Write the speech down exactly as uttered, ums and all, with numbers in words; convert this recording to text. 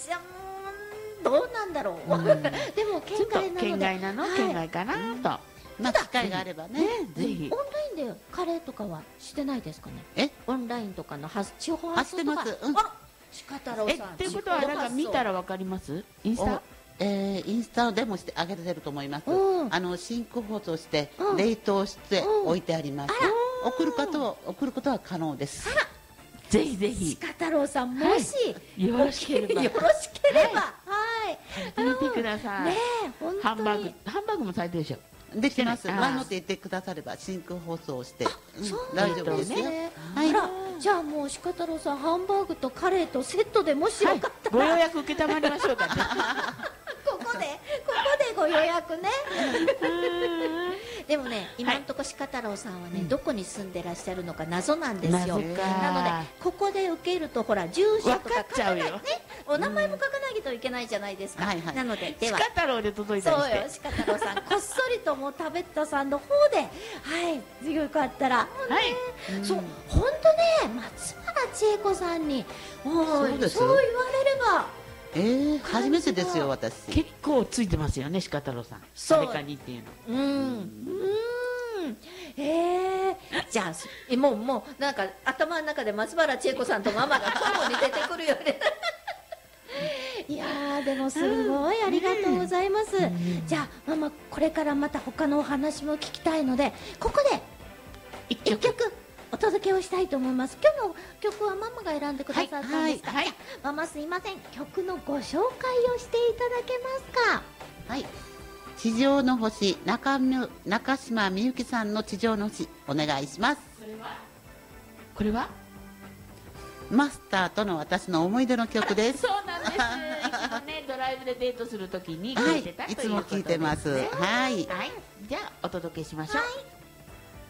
じゃーんどうなんだろう、うん、でも県外なので県外なの、はい、県外かなと、うん、まあ機会があればね、ね、 ぜひオンラインでカレーとかはしてないですかね。 えオンラインとかの地方発送とか。 してます、うん、 あら鹿太郎さん。 えっていうことはなんか見たらわかります？インスタ？ えー、インスタでもしてあげてると思います。うん、あの真空包装して冷凍して置いてあります。うん、送ることは送ることは可能です。 あらぜひぜひ鹿太郎さんもし、 はい、よろしければよろしければはい見てください。 ね本当にハンバーグハンバーグもされてるでしょ。 できます。前もって言ってくだされば真空包装して、うん、大丈夫ですよ。 はい、あらじゃあもう鹿太郎さんハンバーグとカレーとセットでもしよかったら、 はい、ご予約受けたまりましょうかね。 ここでここでご予約ね。でもね今のところ鹿太郎さんはね、はい、どこに住んでらっしゃるのか謎なんですよ。なのでここで受けるとほら住所とか書かないね、お名前も書かないといけないじゃないですか。はいはい、なのででは鹿太郎で届いたりしてそうよ鹿太郎さんこっそりともう食べたさんの方ではいよかったら、はい、うん、そう本当ね松原千恵子さんにもうそう言われればえー、初めてですよ私。 結構ついてますよね鹿太郎さん。誰かにっていうの。 うん。うん。えー、じゃあえもうもうなんか頭の中で松原千恵子さんとママが交互に出てくるよね。いやーでもすごいありがとうございます。じゃあママこれからまた他のお話も聞きたいのでここで一曲。一曲お届けをしたいと思います。今日の曲はママが選んでくださったんですか。はいはい、ママすいません曲のご紹介をしていただけますか。 はい、地上の星 中, 中島みゆきさんの地上の星お願いします。 これはこれはマスターとの私の思い出の曲です。 そうなんです。いつもねドライブでデートするときに聴いてた、 はい、いつも聴いてます。はい、 はい、じゃあお届けしましょう。はい